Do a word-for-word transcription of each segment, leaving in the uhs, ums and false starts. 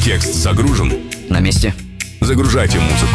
Текст загружен. На месте. Загружайте музыку.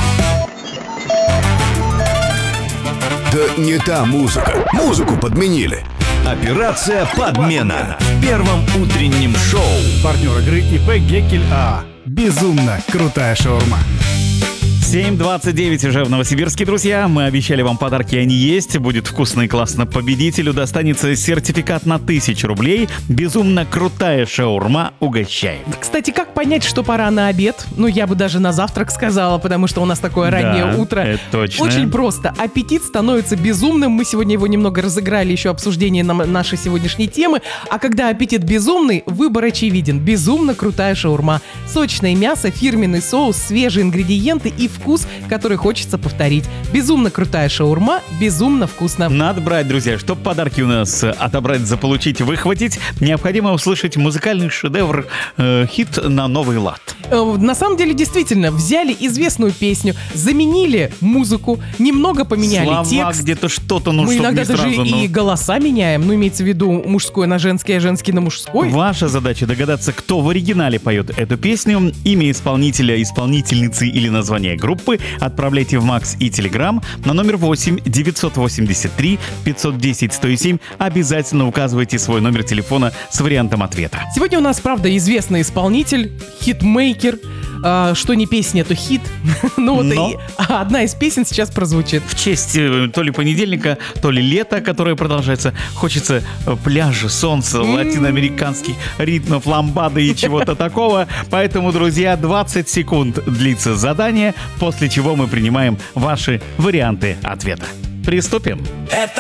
Да не та музыка. Музыку подменили. Операция «Подмена» в первом утреннем шоу. Партнер игры ИП Геккель АА. Безумно крутая шаурма. семь двадцать девять уже в Новосибирске, друзья. Мы обещали вам подарки, они есть. Будет вкусно и классно. Победителю достанется сертификат на тысячу рублей. Безумно крутая шаурма угощает. Кстати, как понять, что пора на обед? Ну, я бы даже на завтрак сказала, потому что у нас такое раннее Да, утро. это точно. Очень просто. Аппетит становится безумным. Мы сегодня его немного разыграли, еще обсуждение нам- нашей сегодняшней темы. А когда аппетит безумный, выбор очевиден. Безумно крутая шаурма. Сочное мясо, фирменный соус, свежие ингредиенты и вкус, который хочется повторить. Безумно крутая шаурма, безумно вкусно. Надо брать, друзья. Чтобы подарки у нас отобрать, заполучить, выхватить, необходимо услышать музыкальный шедевр, э, хит на новый лад. Э, На самом деле, действительно, взяли известную песню, заменили музыку, немного поменяли Слова текст. где-то что-то, ну, Мы чтоб иногда не даже сразу, ну. и голоса меняем. Ну, имеется в виду мужской на женский, а женский на мужской. Ваша задача догадаться, кто в оригинале поет эту песню, имя исполнителя, исполнительницы или название группы. Отправляйте в Макс и Телеграм на номер восемь девятьсот восемьдесят три пятьсот десять сто семь. Обязательно указывайте свой номер телефона с вариантом ответа. Сегодня у нас, правда, известный исполнитель, хитмейкер. А, что не песня, то хит. Ну вот Но. и одна из песен сейчас прозвучит. В честь э, то ли понедельника, то ли лета, которое продолжается, хочется э, пляжа, солнца, латиноамериканских ритмов, ламбады и чего-то такого. Поэтому, друзья, двадцать секунд длится задание, после чего мы принимаем ваши варианты ответа. Приступим.